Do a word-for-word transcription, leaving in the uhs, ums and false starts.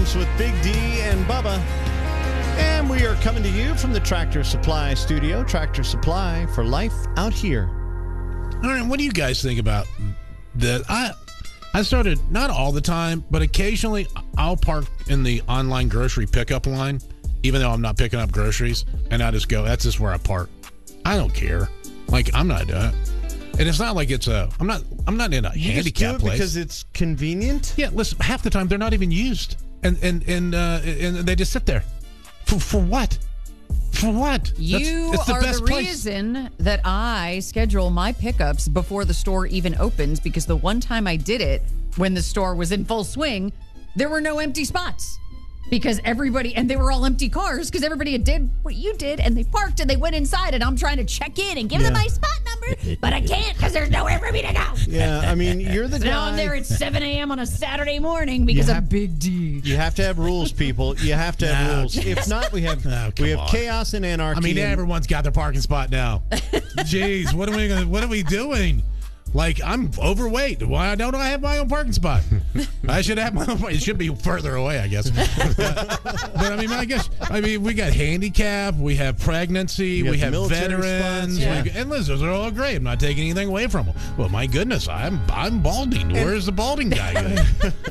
Mornings with Big D and Bubba. And we are coming to you from the Tractor Supply Studio. Tractor Supply for life out here. All right, what do you guys think about that? I I started, not all the time, but occasionally I'll park in the online grocery pickup line, even though I'm not picking up groceries, and I just go, that's just where I park. I don't care. Like, I'm not doing it. And it's not like it's a, I'm not, I'm not in a You handicap just do it place. because it's convenient? Yeah, listen, half the time they're not even used. And and and uh, and they just sit there. For for what? For what? You That's, it's the are best the place. reason that I schedule my pickups before the store even opens, because the one time I did it when the store was in full swing, there were no empty spots. Because everybody, and they were all empty cars, because everybody had did what you did, and they parked and they went inside, and I'm trying to check in and give Yeah. them my spot number, but I can't because there's nowhere for me to go. Yeah, I mean, you're the So guy. now I'm there at seven a.m. on a Saturday morning because You have- of Big D. You have to have rules, people. You have to have No. rules. If not, we have Oh, come we have on. chaos and anarchy. I mean, and- everyone's got their parking spot now. Jeez, what are we gonna, what are we doing? Like, I'm overweight. Why don't I have my own parking spot? I should have my own. It should be further away, I guess. But, but I mean, I guess I mean we got handicap, we have pregnancy, got we the have military veterans, spots, yeah. we, and listen, those are all great. I'm not taking anything away from them. Well, my goodness, I'm I'm balding. Where's the balding guy?